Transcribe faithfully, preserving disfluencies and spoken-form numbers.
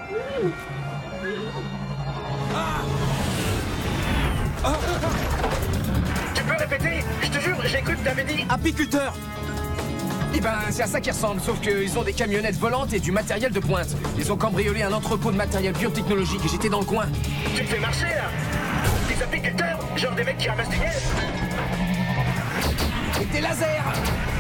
Tu peux répéter? Je te jure, j'ai cru que t'avais dit... Apiculteur! Eh ben, c'est à ça qu'ils ressemblent, sauf qu'ils ont des camionnettes volantes et du matériel de pointe. Ils ont cambriolé un entrepôt de matériel biotechnologique et j'étais dans le coin. Tu me fais marcher, là? Des apiculteurs? Genre des mecs qui ramassent du miel? Et des lasers!